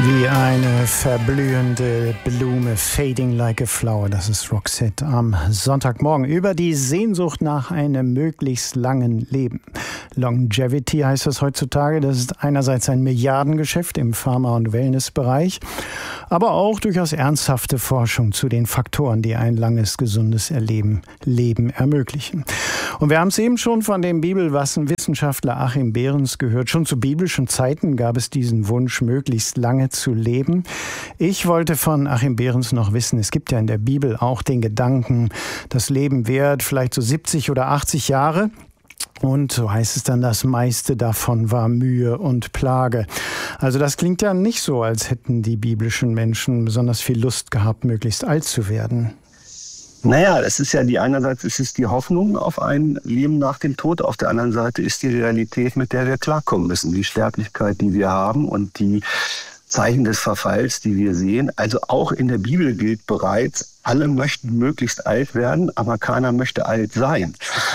Wie eine verblühende Blume, fading like a flower, das ist Roxette am Sonntagmorgen über die Sehnsucht nach einem möglichst langen Leben. Longevity heißt das heutzutage, das ist einerseits ein Milliardengeschäft im Pharma- und Wellnessbereich, aber auch durchaus ernsthafte Forschung zu den Faktoren, die ein langes, gesundes Leben ermöglichen. Und wir haben es eben schon von dem Bibelwissenschaftler Achim Behrens gehört, schon zu biblischen Zeiten gab es diesen Wunsch, möglichst lange zu leben. Ich wollte von Achim Behrens noch wissen, es gibt ja in der Bibel auch den Gedanken, das Leben währt vielleicht so 70 oder 80 Jahre. Und so heißt es dann, das meiste davon war Mühe und Plage. Also das klingt ja nicht so, als hätten die biblischen Menschen besonders viel Lust gehabt, möglichst alt zu werden. Naja, es ist ja einerseits ist es die Hoffnung auf ein Leben nach dem Tod, auf der anderen Seite ist die Realität, mit der wir klarkommen müssen. Die Sterblichkeit, die wir haben und die Zeichen des Verfalls, die wir sehen. Also auch in der Bibel gilt bereits, alle möchten möglichst alt werden, aber keiner möchte alt sein.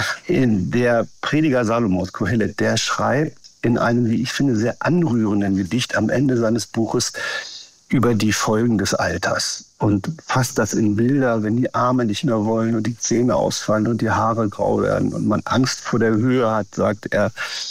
Der Prediger Salomos, Kohelet, der schreibt in einem, wie ich finde, sehr anrührenden Gedicht am Ende seines Buches über die Folgen des Alters und fasst das in Bilder, wenn die Arme nicht mehr wollen und die Zähne ausfallen und die Haare grau werden und man Angst vor der Höhe hat, sagt er.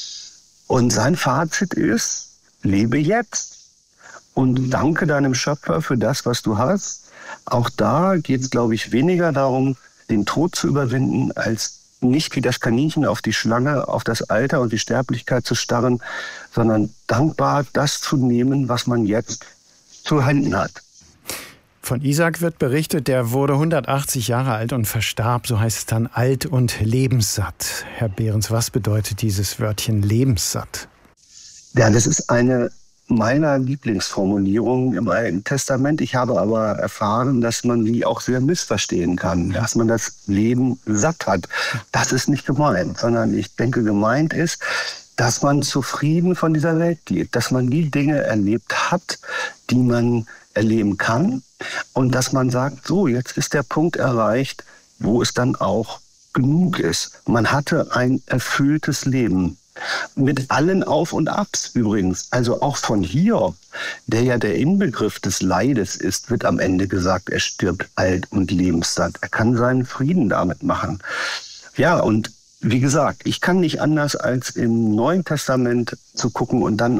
Und sein Fazit ist, lebe jetzt und danke deinem Schöpfer für das, was du hast. Auch da geht es, glaube ich, weniger darum, den Tod zu überwinden, als nicht wie das Kaninchen auf die Schlange, auf das Alter und die Sterblichkeit zu starren, sondern dankbar das zu nehmen, was man jetzt zu Händen hat. Von Isaac wird berichtet, der wurde 180 Jahre alt und verstarb, so heißt es dann, alt und lebenssatt. Herr Behrens, was bedeutet dieses Wörtchen lebenssatt? Ja, das ist eine meiner Lieblingsformulierungen im Alten Testament. Ich habe aber erfahren, dass man die auch sehr missverstehen kann, dass man das Leben satt hat. Das ist nicht gemeint, sondern ich denke, gemeint ist, dass man zufrieden von dieser Welt geht, dass man die Dinge erlebt hat, die man erleben kann und dass man sagt, so, jetzt ist der Punkt erreicht, wo es dann auch genug ist. Man hatte ein erfülltes Leben. Mit allen Auf und Abs übrigens, also auch von Hiob, der ja der Inbegriff des Leides ist, wird am Ende gesagt, er stirbt alt und lebenssatt. Er kann seinen Frieden damit machen. Ja, und wie gesagt, ich kann nicht anders als im Neuen Testament zu gucken und dann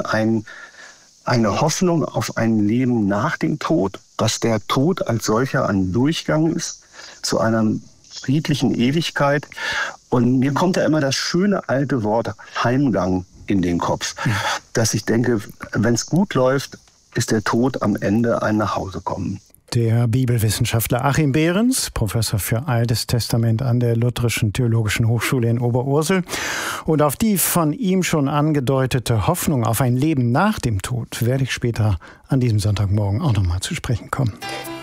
eine Hoffnung auf ein Leben nach dem Tod, dass der Tod als solcher ein Durchgang ist zu einer friedlichen Ewigkeit. Und mir kommt da immer das schöne alte Wort Heimgang in den Kopf, dass ich denke, wenn es gut läuft, ist der Tod am Ende ein Nachhausekommen. Der Bibelwissenschaftler Achim Behrens, Professor für Altes Testament an der Lutherischen Theologischen Hochschule in Oberursel. Und auf die von ihm schon angedeutete Hoffnung auf ein Leben nach dem Tod werde ich später an diesem Sonntagmorgen auch nochmal zu sprechen kommen.